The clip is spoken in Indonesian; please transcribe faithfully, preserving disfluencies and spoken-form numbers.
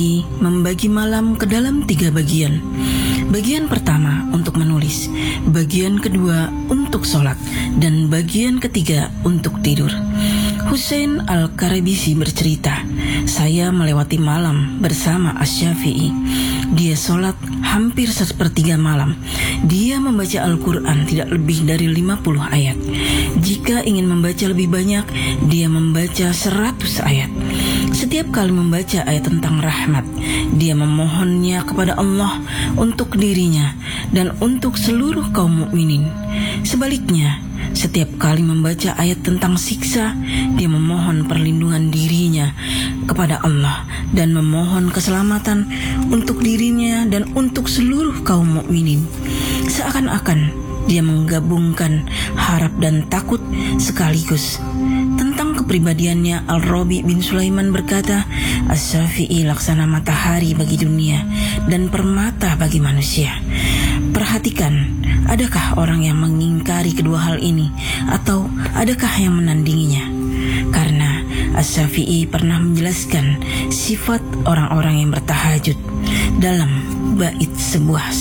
Membagi malam ke dalam tiga bagian. Bagian pertama untuk menulis, bagian kedua untuk sholat, dan bagian ketiga untuk tidur. Husain Al-Karabisi bercerita, saya melewati malam bersama Asy-Syafi'i. Dia sholat hampir sepertiga malam. Dia membaca Al-Quran tidak lebih dari lima puluh ayat. Jika ingin membaca lebih banyak, dia membaca seratus ayat. Setiap kali membaca ayat tentang rahmat, dia memohonnya kepada Allah untuk dirinya dan untuk seluruh kaum mukminin. Sebaliknya, setiap kali membaca ayat tentang siksa, dia memohon perlindungan dirinya kepada Allah dan memohon keselamatan untuk dirinya dan untuk seluruh kaum mukminin. Seakan-akan dia menggabungkan harap dan takut sekaligus. Tentang kepribadiannya, Al-Rabi bin Sulaiman berkata, Asy-Syafi'i laksana matahari bagi dunia dan permata bagi manusia. Perhatikan, adakah orang yang mengingkari kedua hal ini atau adakah yang menandinginya? Karena Asy-Syafi'i pernah menjelaskan sifat orang-orang yang bertahajud dalam bait sebuah